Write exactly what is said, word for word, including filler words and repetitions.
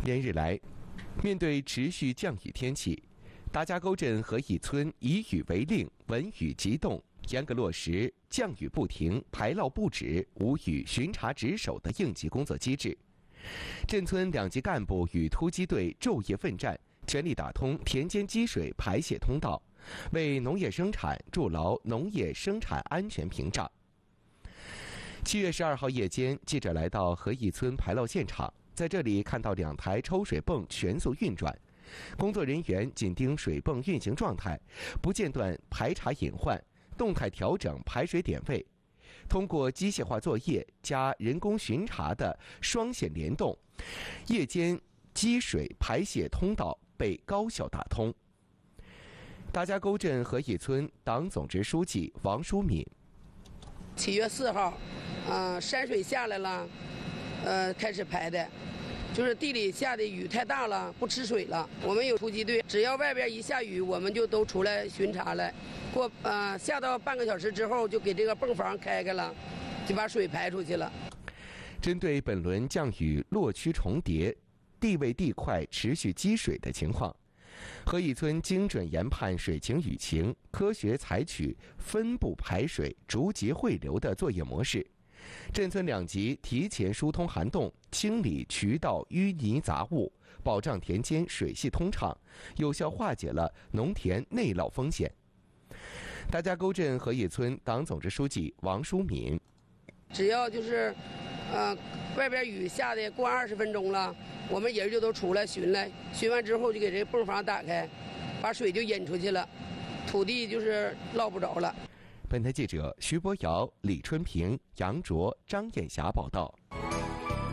连日来，面对持续降雨天气，达家沟镇合邑村以雨为令，文雨即动，严格落实降雨不停、排涝不止、无雨巡查值守的应急工作机制。镇村两级干部与突击队昼夜奋战，全力打通田间积水排泄通道，为农业生产筑牢农业生产安全屏障。七月十二号夜间，记者来到合邑村排涝现场，在这里看到两台抽水泵全速运转，工作人员紧盯水泵运行状态，不间断排查隐患，动态调整排水点位。通过机械化作业加人工巡查的双线联动，夜间积水排泄通道被高效打通。达家沟镇合邑村党总支书记王淑敏： 七月四号，呃，山水下来了，呃，开始排的，就是地里下的雨太大了，不吃水了。我们有突击队，只要外边一下雨，我们就都出来巡查了。过呃下到半个小时之后，就给这个泵房开开了，就把水排出去了。 针对本轮降雨落区重叠、地位地块持续积水的情况，合邑村精准研判水情雨情，科学采取分布排水、逐级汇流的作业模式。镇村两级提前疏通涵洞，清理渠道淤泥杂物，保障田间水系通畅，有效化解了农田内涝风险。达家沟镇合邑村党总支书记王淑敏： 只要就是，呃，外边雨下的过二十分钟了，我们人就都出来巡来，巡完之后就给这泵房打开，把水就引出去了，土地就是涝不着了。 本台记者徐博瑶、李春平、杨卓、张艳霞报道。